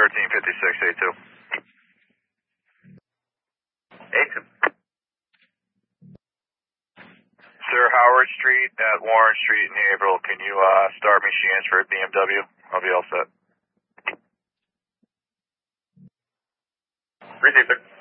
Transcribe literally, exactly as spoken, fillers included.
thirteen fifty-six, A two. A two. Sir, Howard Street at Warren Street in Haverhill. Can you uh, start me Sheehan's for a B M W? I'll be all set. Received, sir.